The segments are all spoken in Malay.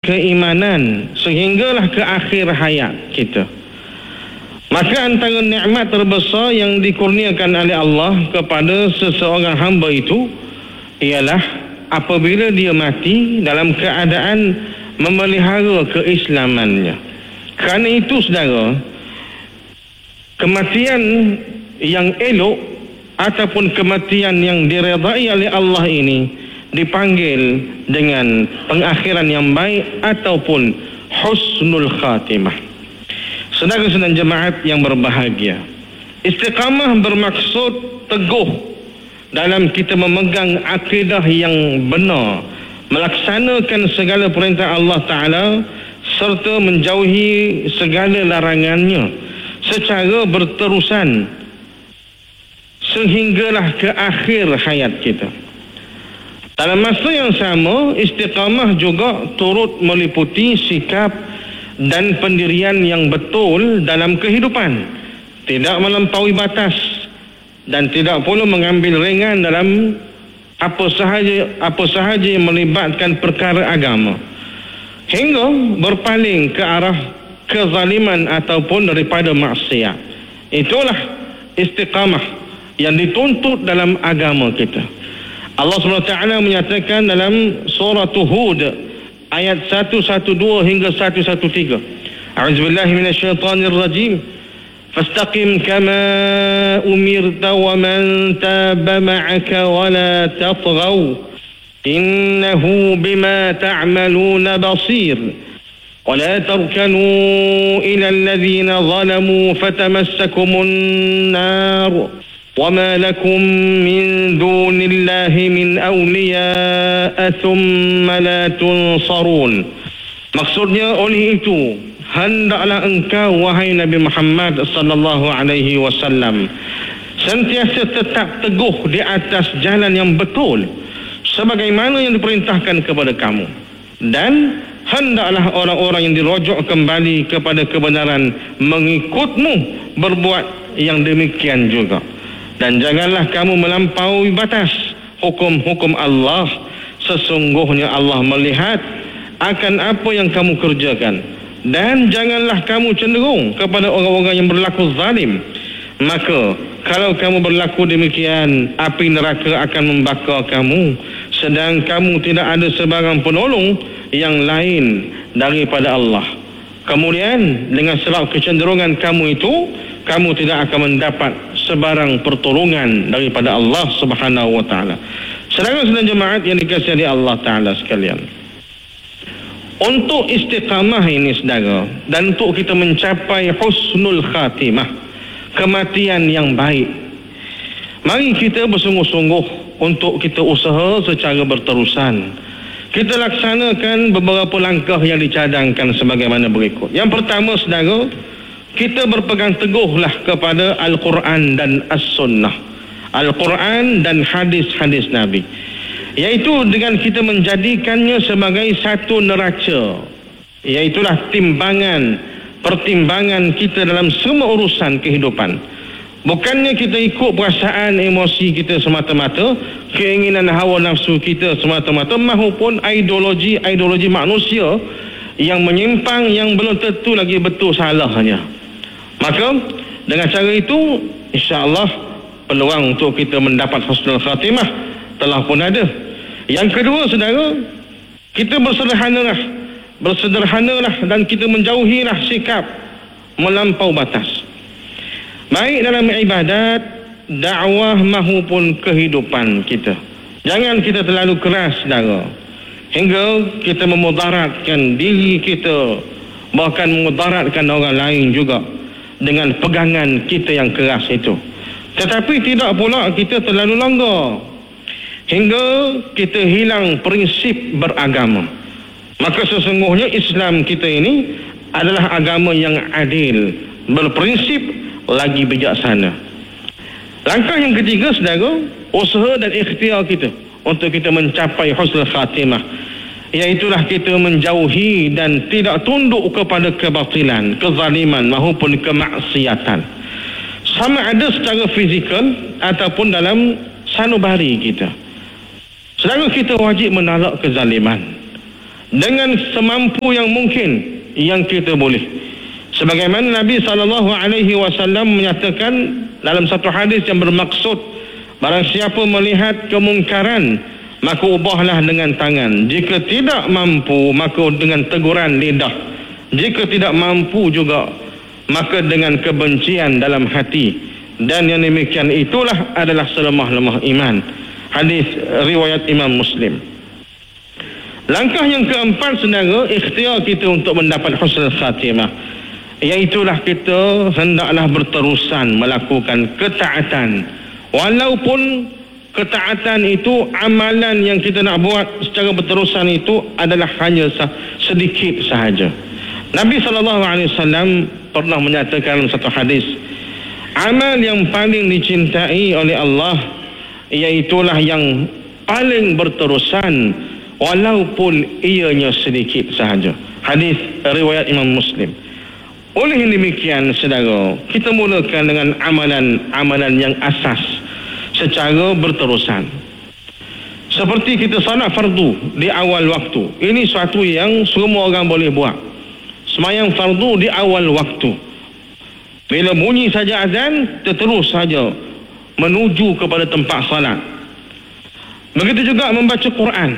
keimanan sehinggalah ke akhir hayat kita. Maka antara nikmat terbesar yang dikurniakan oleh Allah kepada seseorang hamba itu ialah apabila dia mati dalam keadaan memelihara keislamannya. Kerana itu saudara, kematian yang elok ataupun kematian yang diredai oleh Allah ini dipanggil dengan pengakhiran yang baik ataupun husnul khatimah. Saudara-saudara jemaat yang berbahagia, istiqamah bermaksud teguh dalam kita memegang akidah yang benar, melaksanakan segala perintah Allah Ta'ala serta menjauhi segala larangannya secara berterusan sehinggalah ke akhir hayat kita. Dalam masa yang sama, istiqamah juga turut meliputi sikap dan pendirian yang betul dalam kehidupan, tidak melampaui batas dan tidak pula mengambil ringan dalam apa sahaja yang melibatkan perkara agama hingga berpaling ke arah kezaliman ataupun daripada maksiat. Itulah istiqamah yang dituntut dalam agama kita. Allah SWT menyatakan dalam surah Hud ayat 112 hingga 113. A'udzubillahi minasyaitonir rajim. Fastaqim kama umirta wa man taba ma'aka wa la tatghaw innahu bima ta'maluna basir. Wa la tarkanu ila alladhina zalamu fatamassakumun nar. وَمَا لَكُمْ مِنْ دُونِ اللَّهِ مِنْ أَوْلِيَاءَ ثُمَّ لَا تُنْصَرُونَ. Maksudnya oleh itu hendaklah engkau wahai Nabi Muhammad sallallahu alaihi wasallam sentiasa tetap teguh di atas jalan yang betul sebagaimana yang diperintahkan kepada kamu, dan hendaklah orang-orang yang dirujuk kembali kepada kebenaran mengikutmu berbuat yang demikian juga. Dan janganlah kamu melampaui batas hukum-hukum Allah. Sesungguhnya Allah melihat akan apa yang kamu kerjakan. Dan janganlah kamu cenderung kepada orang-orang yang berlaku zalim. Maka kalau kamu berlaku demikian, api neraka akan membakar kamu, sedang kamu tidak ada sebarang penolong yang lain daripada Allah. Kemudian dengan sebab kecenderungan kamu itu, kamu tidak akan mendapat sebarang pertolongan daripada Allah Subhanahu wa taala. Saudara-saudara jemaat yang dikasihi Allah Taala sekalian, untuk istiqamah ini saudara, dan untuk kita mencapai husnul khatimah, kematian yang baik, mari kita bersungguh-sungguh untuk kita usaha secara berterusan. Kita laksanakan beberapa langkah yang dicadangkan sebagaimana berikut. Yang pertama saudara, kita berpegang teguhlah kepada Al-Quran dan As-Sunnah, Al-Quran dan hadis-hadis Nabi, iaitu dengan kita menjadikannya sebagai satu neraca, iaitulah pertimbangan kita dalam semua urusan kehidupan. Bukannya kita ikut perasaan emosi kita semata-mata, keinginan hawa nafsu kita semata-mata, maupun ideologi manusia yang menyimpang, yang belum tentu lagi betul salahnya. Maka dengan cara itu insya-Allah peluang untuk kita mendapat husnul khatimah telah pun ada. Yang kedua saudara, kita bersederhanalah dan kita menjauhilah sikap melampau batas, baik dalam ibadat, dakwah maupun kehidupan kita. Jangan kita terlalu keras saudara, hingga kita memudaratkan diri kita, bahkan memudaratkan orang lain juga dengan pegangan kita yang keras itu. Tetapi tidak pula kita terlalu longgar hingga kita hilang prinsip beragama. Maka sesungguhnya Islam kita ini adalah agama yang adil, berprinsip lagi bijaksana. Langkah yang ketiga saudara, usaha dan ikhtiar kita untuk kita mencapai husnul khatimah, iaitulah kita menjauhi dan tidak tunduk kepada kebatilan, kezaliman maupun kemaksiatan, sama ada secara fizikal ataupun dalam sanubari kita. Saudara, kita wajib menolak kezaliman dengan semampu yang mungkin yang kita boleh. Sebagaimana Nabi SAW menyatakan dalam satu hadis yang bermaksud, barang siapa melihat kemungkaran maka ubahlah dengan tangan, jika tidak mampu maka dengan teguran lidah, jika tidak mampu juga maka dengan kebencian dalam hati, dan yang demikian itulah adalah selemah-lemah iman. Hadis riwayat Imam Muslim. Langkah yang keempat, saudara, ikhtiar kita untuk mendapat husnul khatimah, iaitulah kita hendaklah berterusan melakukan ketaatan, walaupun ketaatan itu, amalan yang kita nak buat secara berterusan itu adalah hanya sedikit sahaja. Nabi SAW pernah menyatakan dalam satu hadis, amal yang paling dicintai oleh Allah iaitulah yang paling berterusan walaupun ianya sedikit sahaja. Hadis riwayat Imam Muslim. Oleh demikian, saudara, kita mulakan dengan amalan-amalan yang asas secara berterusan. Seperti kita solat fardu di awal waktu. Ini suatu yang semua orang boleh buat. Sembahyang fardu di awal waktu. Bila bunyi saja azan, terus saja menuju kepada tempat salat. Begitu juga membaca Quran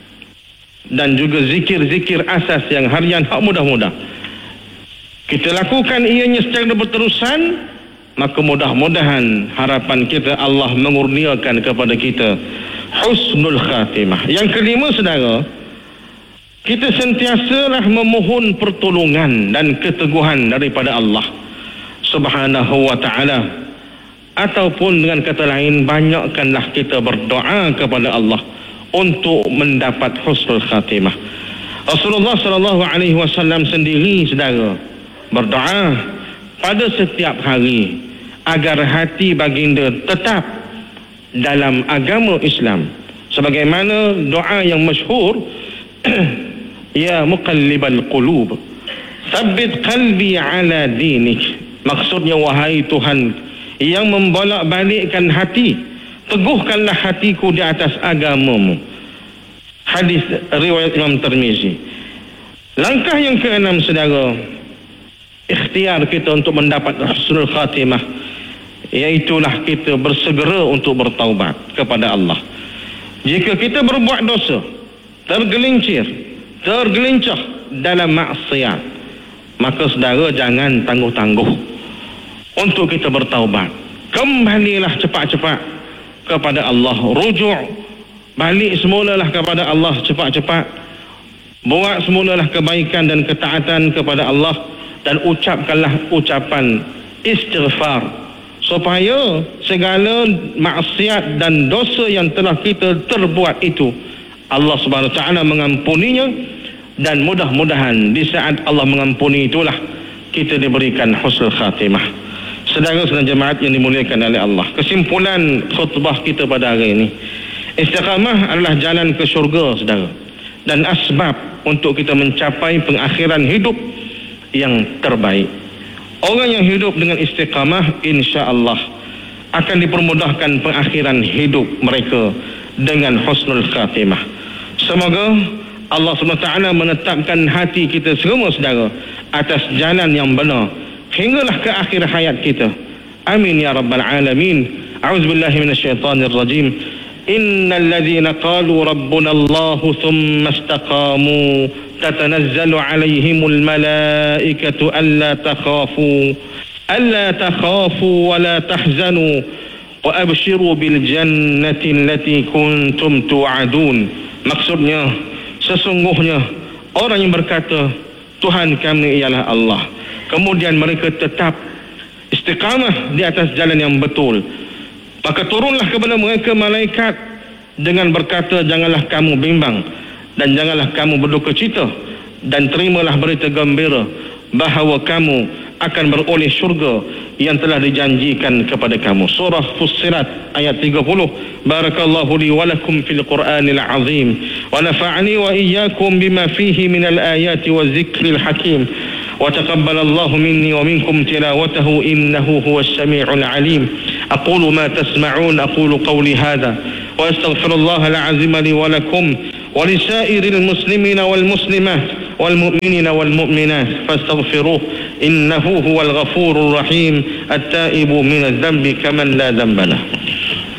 dan juga zikir-zikir asas yang harian hak mudah-mudah. Kita lakukan ianya secara berterusan, maka mudah-mudahan harapan kita Allah mengurniakan kepada kita husnul khatimah. Yang kelima, saudara, kita sentiasalah memohon pertolongan dan keteguhan daripada Allah Subhanahu wa ta'ala, ataupun dengan kata lain, banyakkanlah kita berdoa kepada Allah untuk mendapat husnul khatimah. Rasulullah SAW sendiri, saudara, berdoa pada setiap hari agar hati baginda tetap dalam agama Islam, sebagaimana doa yang masyhur ya muqallibal qulub tsabbit qalbi ala dinik. Maksudnya, wahai Tuhan yang membolak-balikkan hati, teguhkanlah hatiku di atas agamamu. Hadis riwayat Imam Tirmizi. Langkah yang keenam, saudara, ikhtiar kita untuk mendapat husnul khatimah, iaitulah kita bersegera untuk bertaubat kepada Allah. Jika kita berbuat dosa, tergelincir dalam maksiat, maka saudara jangan tangguh-tangguh untuk kita bertaubat. Kembalilah cepat-cepat kepada Allah, rujuk balik semulalah kepada Allah cepat-cepat, buat semulalah kebaikan dan ketaatan kepada Allah, dan ucapkanlah ucapan istighfar, supaya segala maksiat dan dosa yang telah kita terbuat itu Allah Subhanahu Wa Taala mengampuninya, dan mudah-mudahan di saat Allah mengampuni itulah kita diberikan husnul khatimah. Saudara-saudara jemaat yang dimuliakan oleh Allah, kesimpulan khutbah kita pada hari ini, istiqamah adalah jalan ke syurga, saudara, dan asbab untuk kita mencapai pengakhiran hidup yang terbaik. Orang yang hidup dengan istiqamah, insya-Allah akan dipermudahkan pengakhiran hidup mereka dengan husnul khatimah. Semoga Allah SWT menetapkan hati kita semua, saudara, atas jalan yang benar hinggalah ke akhir hayat kita. Amin ya rabbal alamin. A'udzubillahi minasyaitonir rajim. Innal ladzina qalu rabbuna Allah thumma istaqamu tatanazzalu alaihimul malaikatu alla takhafu wa la tahzanu wa abshiru bil jannati allati kuntum tu'adun. Maksudnya, sesungguhnya orang yang berkata Tuhan kami ialah Allah, kemudian mereka tetap istiqamah di atas jalan yang betul, maka turunlah kepada mereka malaikat dengan berkata, janganlah kamu bimbang dan janganlah kamu berduka cita, dan terimalah berita gembira bahawa kamu akan beroleh syurga yang telah dijanjikan kepada kamu. Surah Fussilat ayat 30. Barakallahu li wa lakum fil Qur'anil azim wa nafa'ani wa iyyakum bima fihi minal ayati wa zikril hakim wa taqabbalallahu minni wa minkum tilawatahu innahu huwas sami'ul alim. aqulu ma tasma'un aqulu qawli hadha wa astaghfirullahal azim li wa lakum ولسائر المسلمين والمسلمات والمؤمنين والمؤمنات فاستغفروه إنه هو الغفور الرحيم التائب من الذنب كمن لا ذنب له.